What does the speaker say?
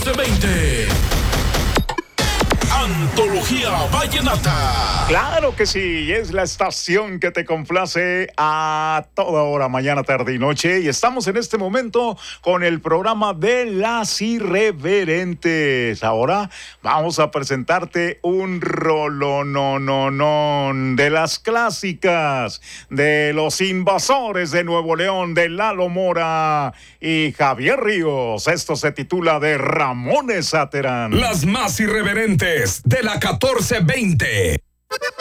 1420. Antología Vallenata. Claro que sí, es la estación que te complace a toda hora, mañana, tarde y noche. Y estamos en este momento con el programa de Las Irreverentes. Ahora vamos a presentarte un rolonononón de las clásicas, de los Invasores de Nuevo León, de Lalo Mora y Javier Ríos. Esto se titula de Ramones Aterán. Las más irreverentes de la 1420.